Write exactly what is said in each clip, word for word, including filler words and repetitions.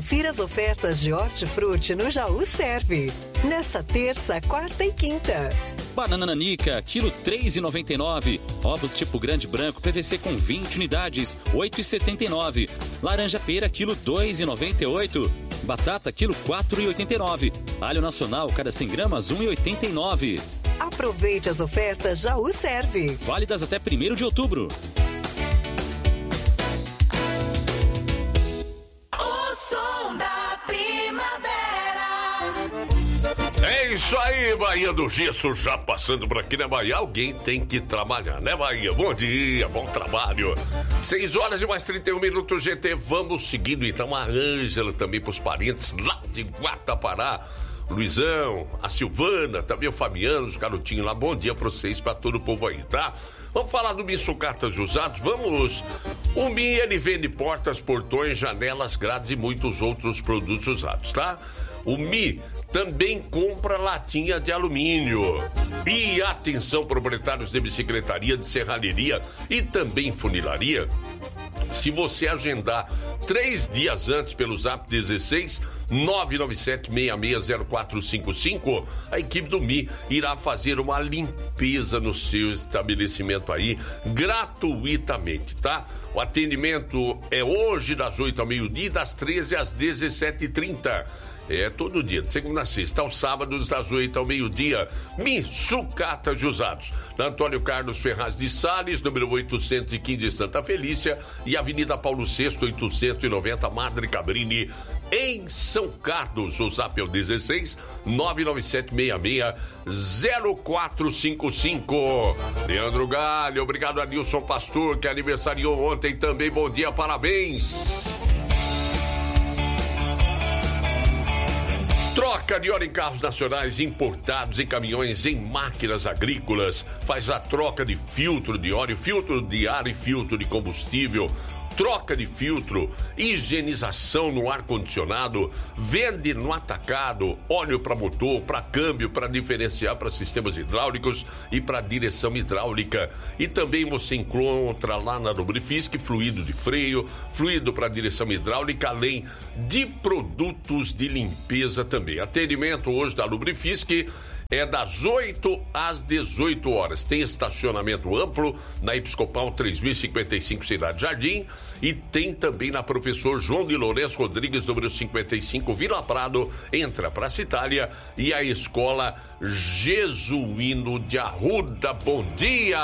Confira as ofertas de Hortifruti no Jaú Serve. Nesta terça, quarta e quinta. Banana nanica, quilo três reais e noventa e nove centavos. Ovos tipo grande branco, P V C com vinte unidades, oito reais e setenta e nove centavos. Laranja pera, quilo dois reais e noventa e oito centavos. Batata, quilo quatro reais e oitenta e nove centavos. Alho nacional, cada cem gramas, um real e oitenta e nove centavos. Aproveite as ofertas Jaú Serve. Válidas até primeiro de outubro. O som da primavera. É isso aí, Bahia do Gesso, já passando por aqui, né, Bahia? Alguém tem que trabalhar, né, Bahia? Bom dia, bom trabalho. seis horas e mais trinta e um minutos, G T. Vamos seguindo, então, a Ângela também pros parentes lá de Guatapará. Luizão, a Silvana, também o Fabiano, os garotinhos lá. Bom dia pra vocês, pra todo o povo aí, tá? Vamos falar do Mi Sucatas Usados? Vamos! O Mi, ele vende portas, portões, janelas, grades e muitos outros produtos usados, tá? O Mi também compra latinha de alumínio. E atenção, proprietários de bicicletaria, de serralheria e também funilaria. Se você agendar três dias antes pelo Zap dezesseis, nove nove sete, seis seis zero quatro cinco cinco, a equipe do Mi irá fazer uma limpeza no seu estabelecimento aí, gratuitamente, tá? O atendimento é hoje das oito ao meio-dia, das treze às dezessete e trinta. É todo dia, de segunda a sexta, aos sábados, das oito ao meio-dia. Mi Sucatas Usados. Na Antônio Carlos Ferraz de Sales, número oitocentos e quinze, Santa Felícia, e Avenida Paulo sexto, oitocentos e noventa, Madre Cabrini, em São Carlos. O Zap é o dezesseis, nove nove sete, seis seis zero quatro cinco cinco. Leandro Galho, obrigado a Nilson Pastor, que aniversariou ontem também. Bom dia, parabéns. Troca de óleo em carros nacionais importados, em caminhões, em máquinas agrícolas. Faz a troca de filtro de óleo, filtro de ar e filtro de combustível. Troca de filtro, higienização no ar-condicionado, vende no atacado, óleo para motor, para câmbio, para diferencial, para sistemas hidráulicos e para direção hidráulica. E também você encontra lá na Lubrifisk fluido de freio, fluido para direção hidráulica, além de produtos de limpeza também. Atendimento hoje da Lubrifisk é das oito às dezoito horas. Tem estacionamento amplo na Episcopal três mil e cinquenta e cinco, Cidade Jardim. E tem também na Professor João de Lourenço Rodrigues, número cinquenta e cinco, Vila Prado. Entra para a Itália e a Escola Jesuíno de Arruda. Bom dia!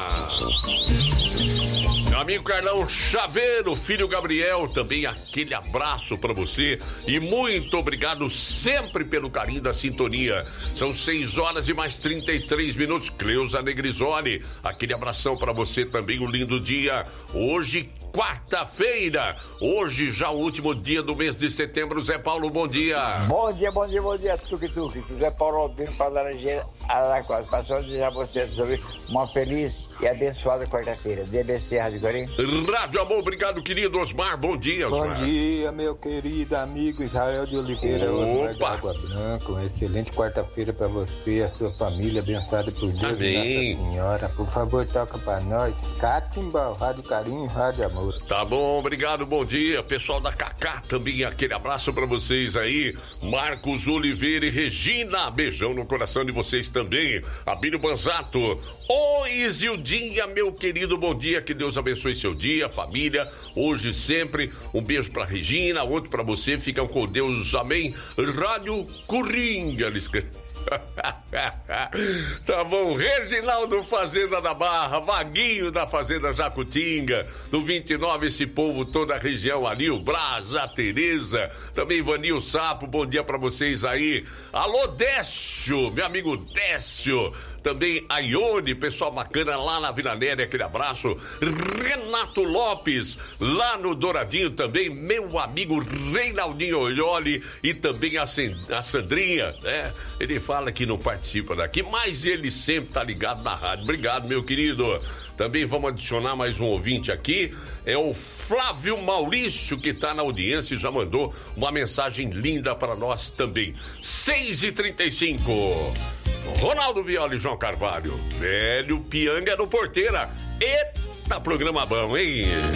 Meu amigo Carlão Chaveiro, filho Gabriel, também aquele abraço para você e muito obrigado sempre pelo carinho da sintonia. São seis horas e mais trinta e três minutos. Cleusa Negrisoli, aquele abração para você também, um lindo dia. Hoje, quarta-feira, hoje já o último dia do mês de setembro. Zé Paulo, bom dia. Bom dia, bom dia, bom dia, tuque-tuque. Zé Paulo Albino para Laranjeira, Araquara. Passou a desejar a vocês sobre uma feliz e abençoada quarta-feira. D B C Rádio Guarim. Rádio Amor, obrigado, querido Osmar. Bom dia, Osmar. Bom dia, meu querido amigo Israel de Oliveira. Osmar da Água Branca. Uma excelente quarta-feira para você e a sua família, abençoada por Deus. Amém. E Nossa Senhora. Por favor, toca para nós. Catimbau, Rádio Carinho, Rádio Amor. Tá bom, obrigado, bom dia. Pessoal da Cacá também, aquele abraço pra vocês aí. Marcos Oliveira e Regina, beijão no coração de vocês também. Abílio Banzato. Oi, Isildinha, meu querido, bom dia. Que Deus abençoe seu dia, família, hoje sempre. Um beijo pra Regina, outro pra você. Ficam com Deus, amém. Rádio Coringa, eles tá bom, Reginaldo Fazenda da Barra, Vaguinho da Fazenda Jacutinga, no vinte e nove, esse povo, toda a região ali, o Brás, a Tereza, também Vanil Sapo, bom dia pra vocês aí. Alô, Décio, meu amigo Décio, também a Ione, pessoal bacana lá na Vila Néria, aquele abraço. Renato Lopes, lá no Douradinho também, meu amigo Reinaldinho Olholi e também a, a Sandrinha, né? Ele fala que não participa daqui, mas ele sempre tá ligado na rádio. Obrigado, meu querido. Também vamos adicionar mais um ouvinte aqui, é o Flávio Maurício, que tá na audiência e já mandou uma mensagem linda para nós também. seis e trinta e cinco. Ronaldo Viola e João Carvalho, velho Pianga no Porteira. Eita, programa bom, hein?